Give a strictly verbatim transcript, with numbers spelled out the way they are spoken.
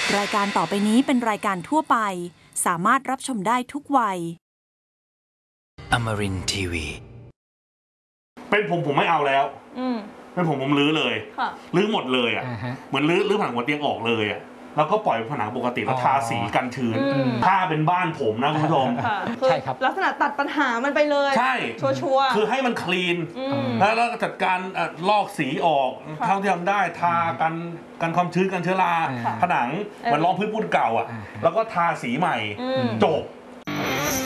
รายการต่อไปนี้เป็นรายการทั่วไปสามารถรับชมได้ทุกวัย Amarin ที วีเป็นผมผมไม่เอาแล้วเป็นผมผมรื้อเลยรื้อหมดเลยอ่ะเหมือนรื้อรื้อผนังหัวเตียงออกเลยอ่ะแล้วก็ปล่อยผนังปกติแล้วทาสีกันชื้นถ้าเป็นบ้านผมนะคุณผู้ชมใช่ครับลักษณะตัดปัญหามันไปเลยใช่ชัวร์คือให้มันคลีนแล้วแล้วจัดการลอกสีออกเท่าที่ทำได้ทากันกันความชื้นกันเชื้อราผนังมันรองพื้นปูนเก่าอ่ะแล้วก็ทาสีใหม่จบ